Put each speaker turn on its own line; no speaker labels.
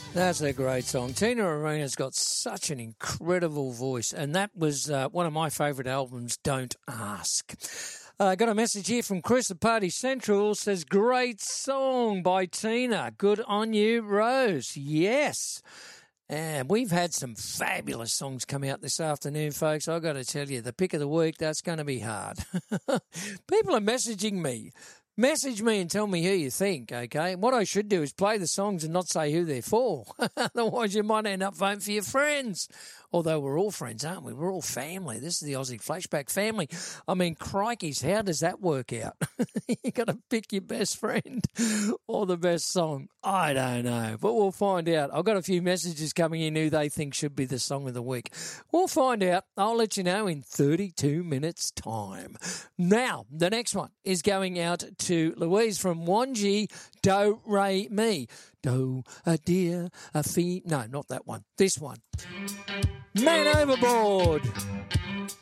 That's a great song. Tina Arena's got such an incredible voice, and that was one of my favourite albums, Don't Ask. Got a message here from Chris at Party Central. Says, great song by Tina. Good on you, Rose. Yes. And we've had some fabulous songs come out this afternoon, folks. I've got to tell you, the pick of the week, that's going to be hard. People are messaging me. Message me and tell me who you think, okay? What I should do is play the songs and not say who they're for. Otherwise, you might end up voting for your friends. Although we're all friends, aren't we? We're all family. This is the Aussie Flashback family. I mean, crikeys, how does that work out? You got to pick your best friend or the best song. I don't know, but we'll find out. I've got a few messages coming in who they think should be the song of the week. We'll find out. I'll let you know in 32 minutes' time. Now, the next one is going out to Louise from Wanji, Do, Re, Mi. Do, a dear, a fee. No, not that one. This one. Man Overboard.